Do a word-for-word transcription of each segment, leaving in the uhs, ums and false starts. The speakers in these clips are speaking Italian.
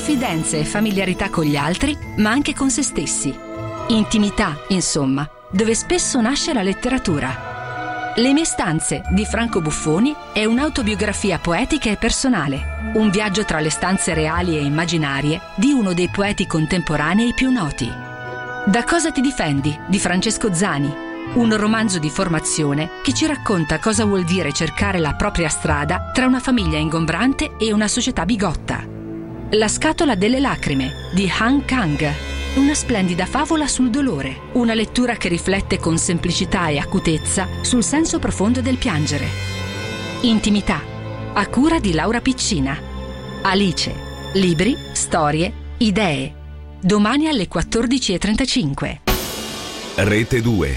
confidenza e familiarità con gli altri, ma anche con se stessi. Intimità, insomma, dove spesso nasce la letteratura. Le mie stanze di Franco Buffoni è un'autobiografia poetica e personale, un viaggio tra le stanze reali e immaginarie di uno dei poeti contemporanei più noti. Da cosa ti difendi di Francesco Zani, un romanzo di formazione che ci racconta cosa vuol dire cercare la propria strada tra una famiglia ingombrante e una società bigotta. La scatola delle lacrime di Han Kang, una splendida favola sul dolore, una lettura che riflette con semplicità e acutezza sul senso profondo del piangere. Intimità, a cura di Laura Piccina. Alice, libri, storie, idee. Domani alle quattordici e trentacinque. Rete due.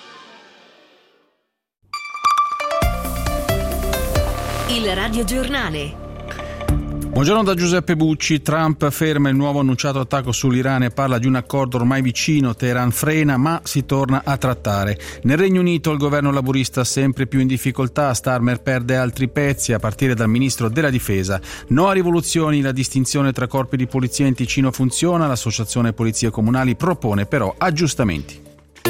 Il radiogiornale. Buongiorno da Giuseppe Bucci. Trump ferma il nuovo annunciato attacco sull'Iran e parla di un accordo ormai vicino. Teheran frena, ma si torna a trattare. Nel Regno Unito il governo laburista sempre più in difficoltà. Starmer perde altri pezzi, a partire dal ministro della difesa. No a rivoluzioni, la distinzione tra corpi di polizia in Ticino funziona. L'associazione Polizie Comunali propone però aggiustamenti.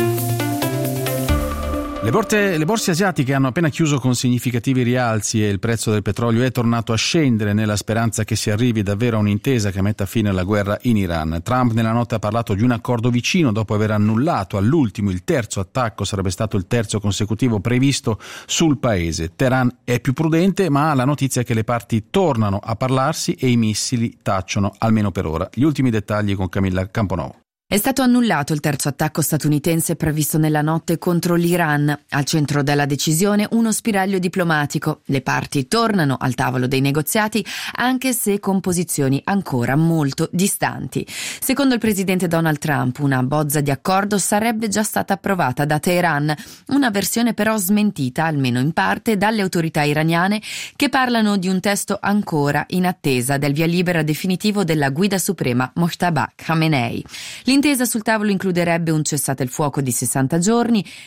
Le borse, le borse asiatiche hanno appena chiuso con significativi rialzi e il prezzo del petrolio è tornato a scendere nella speranza che si arrivi davvero a un'intesa che metta fine alla guerra in Iran. Trump nella notte ha parlato di un accordo vicino dopo aver annullato all'ultimo il terzo attacco, sarebbe stato il terzo consecutivo previsto sul paese. Teheran è più prudente, ma ha la notizia che le parti tornano a parlarsi e i missili tacciono, almeno per ora. Gli ultimi dettagli con Camilla Camponovo. È stato annullato il terzo attacco statunitense previsto nella notte contro l'Iran. Al centro della decisione uno spiraglio diplomatico. Le parti tornano al tavolo dei negoziati, anche se con posizioni ancora molto distanti. Secondo il presidente Donald Trump, una bozza di accordo sarebbe già stata approvata da Teheran, una versione però smentita, almeno in parte, dalle autorità iraniane che parlano di un testo ancora in attesa del via libera definitivo della guida suprema Mojtaba Khamenei. L'intesa sul tavolo includerebbe un cessate il fuoco di sessanta giorni,